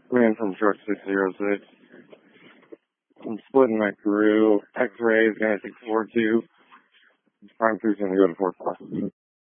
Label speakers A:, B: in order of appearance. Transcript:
A: Ran from short 606. I'm splitting my crew. X-ray is going to take 4-2. Prime crew's going to go to 4-5.